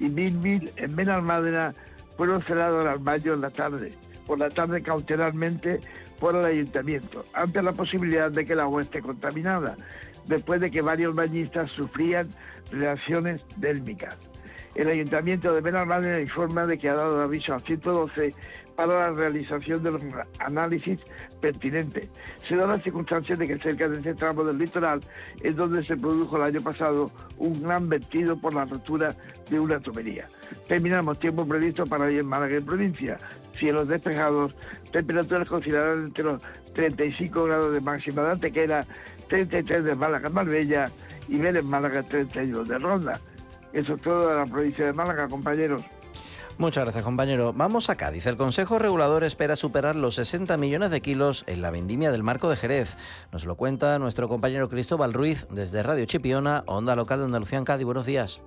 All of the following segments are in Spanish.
y 1000 en Benalmádena fueron cerrados al mayo por la tarde cautelarmente por el ayuntamiento, ante la posibilidad de que el agua esté contaminada, después de que varios bañistas sufrían reacciones dérmicas. El ayuntamiento de Benalmádena informa de que ha dado aviso a 112 para la realización de los análisis pertinentes. Se da la circunstancia de que cerca de ese tramo del litoral es donde se produjo el año pasado un gran vertido por la rotura de una tubería. Terminamos tiempo previsto para hoy en Málaga y provincia. Cielos despejados, temperaturas consideradas entre los 35 grados de máxima de Antequera, 33 de Málaga, Marbella y ver en Málaga 32 de Ronda. Eso es todo de la provincia de Málaga, compañeros. Muchas gracias, compañero. Vamos a Cádiz. El Consejo Regulador espera superar los 60 millones de kilos en la vendimia del Marco de Jerez. Nos lo cuenta nuestro compañero Cristóbal Ruiz desde Radio Chipiona, Onda Local de Andalucía en Cádiz. Buenos días.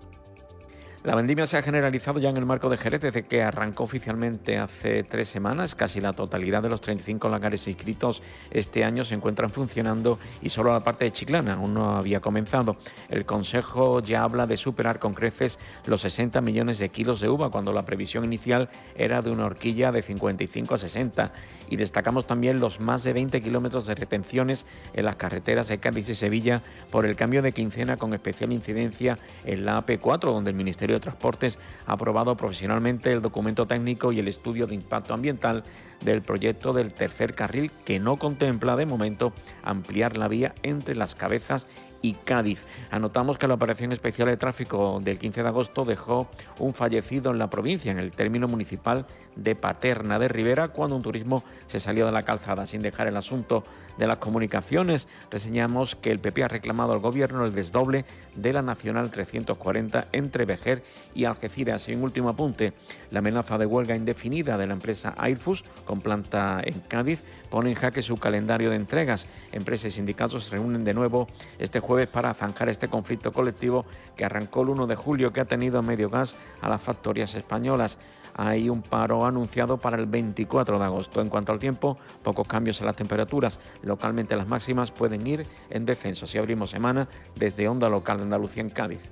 La vendimia se ha generalizado ya en el Marco de Jerez desde que arrancó oficialmente hace 3 semanas. Casi la totalidad de los 35 lagares inscritos este año se encuentran funcionando y solo la parte de Chiclana aún no había comenzado. El Consejo ya habla de superar con creces los 60 millones de kilos de uva, cuando la previsión inicial era de una horquilla de 55 a 60. Y destacamos también los más de 20 kilómetros de retenciones en las carreteras de Cádiz y Sevilla por el cambio de quincena, con especial incidencia en la AP4, donde el Ministerio de Transportes ha aprobado profesionalmente el documento técnico y el estudio de impacto ambiental del proyecto del tercer carril, que no contempla de momento ampliar la vía entre Las Cabezas y Cádiz. Anotamos que la operación especial de tráfico del 15 de agosto dejó un fallecido en la provincia, en el término municipal de Paterna de Ribera, cuando un turismo se salió de la calzada. Sin dejar el asunto de las comunicaciones, reseñamos que el PP ha reclamado al gobierno el desdoble de la Nacional 340 entre Vejer y Algeciras. Y un último apunte: la amenaza de huelga indefinida de la empresa Airfus, con planta en Cádiz, pone en jaque su calendario de entregas. Empresas y sindicatos se reúnen de nuevo este jueves para zanjar este conflicto colectivo que arrancó el 1 de julio, que ha tenido medio gas a las factorías españolas. Hay un paro anunciado para el 24 de agosto. En cuanto al tiempo, pocos cambios en las temperaturas. Localmente las máximas pueden ir en descenso. Si abrimos semana desde Onda Local de Andalucía en Cádiz.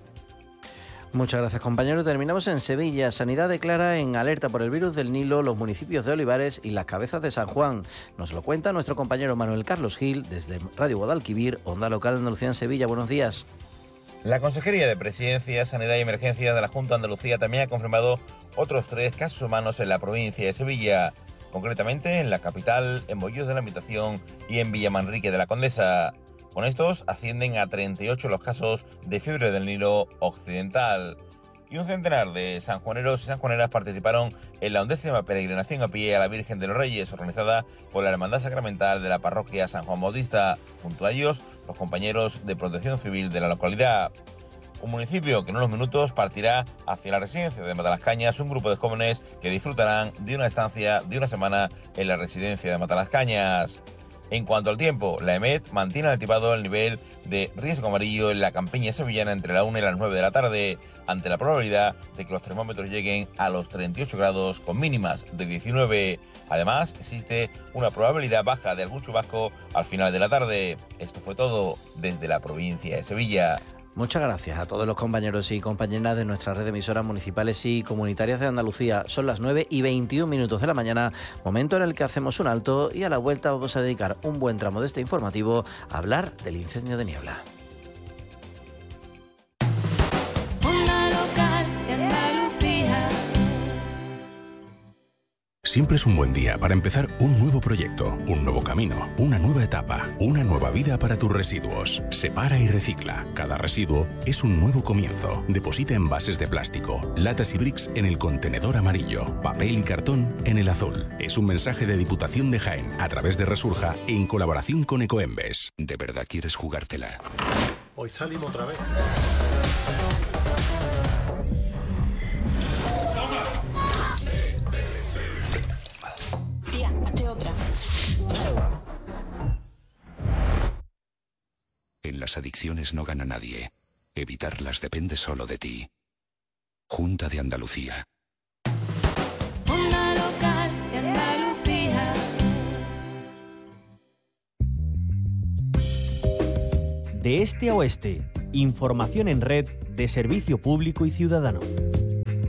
Muchas gracias, compañero. Terminamos en Sevilla. Sanidad declara en alerta por el virus del Nilo los municipios de Olivares y Las Cabezas de San Juan. Nos lo cuenta nuestro compañero Manuel Carlos Gil desde Radio Guadalquivir, Onda Local de Andalucía en Sevilla. Buenos días. La Consejería de Presidencia, Sanidad y Emergencias de la Junta de Andalucía también ha confirmado otros 3 casos humanos en la provincia de Sevilla, concretamente en la capital, en Bollós de la Invitación y en Villamanrique de la Condesa. Con estos ascienden a 38 los casos de fiebre del Nilo occidental. Y un centenar de sanjuaneros y sanjuaneras participaron en la 11ª peregrinación a pie a la Virgen de los Reyes, organizada por la Hermandad Sacramental de la Parroquia San Juan Bautista. Junto a ellos, los compañeros de Protección Civil de la localidad. Un municipio que en unos minutos partirá hacia la residencia de Matalascañas, un grupo de jóvenes que disfrutarán de una estancia de una semana en la residencia de Matalascañas. En cuanto al tiempo, la EMET mantiene activado el nivel de riesgo amarillo en la campiña sevillana entre la 1 y las 9 de la tarde, ante la probabilidad de que los termómetros lleguen a los 38 grados con mínimas de 19. Además, existe una probabilidad baja de algún chubasco al final de la tarde. Esto fue todo desde la provincia de Sevilla. Muchas gracias a todos los compañeros y compañeras de nuestra red de emisoras municipales y comunitarias de Andalucía. Son las 9:21 de la mañana, momento en el que hacemos un alto y a la vuelta vamos a dedicar un buen tramo de este informativo a hablar del incendio de Niebla. Onda Local de Andalucía. Siempre es un buen día para empezar un nuevo proyecto, un nuevo camino, una nueva etapa, una nueva vida para tus residuos. Separa y recicla. Cada residuo es un nuevo comienzo. Deposita envases de plástico, latas y bricks en el contenedor amarillo, papel y cartón en el azul. Es un mensaje de Diputación de Jaén a través de Resurja en colaboración con Ecoembes. ¿De verdad quieres jugártela? Hoy salimos otra vez. En las adicciones no gana nadie. Evitarlas depende solo de ti. Junta de Andalucía. Onda Local de Andalucía. De este a oeste, información en red de servicio público y ciudadano.